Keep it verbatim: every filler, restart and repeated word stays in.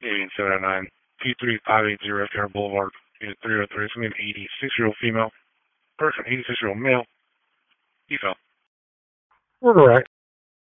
eighteen seven oh nine, P three five eight zero Fair Boulevard, unit three oh three. It's going to be an eighty-six-year-old female. Person, eighty-six-year-old male. He fell. We're correct.